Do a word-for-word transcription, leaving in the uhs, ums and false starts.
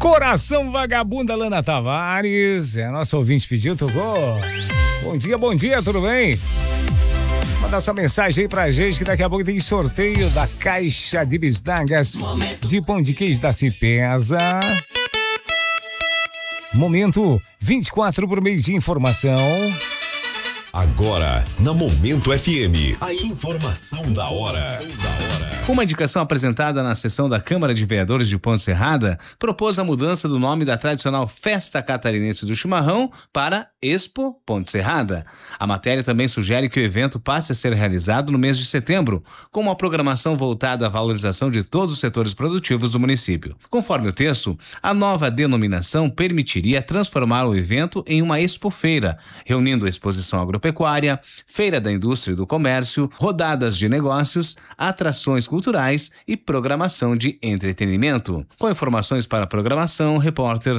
Coração Vagabunda, Lana Tavares, é a nossa ouvinte pediu, tocou. Bom dia, bom dia, tudo bem? Manda sua mensagem aí pra gente que daqui a pouco tem sorteio da caixa de bisnagas de pão de queijo da Cipesa. Momento vinte e quatro por mês de informação. Agora, na Momento F M, a informação da hora. Uma indicação apresentada na sessão da Câmara de Vereadores de Ponte Serrada propôs a mudança do nome da tradicional Festa Catarinense do Chimarrão para Expo Ponte Serrada. A matéria também sugere que o evento passe a ser realizado no mês de setembro, com uma programação voltada à valorização de todos os setores produtivos do município. Conforme o texto, a nova denominação permitiria transformar o evento em uma expofeira, reunindo a exposição agropecuária, feira da indústria e do comércio, rodadas de negócios, atrações culturais e programação de entretenimento. Com informações para a programação, repórter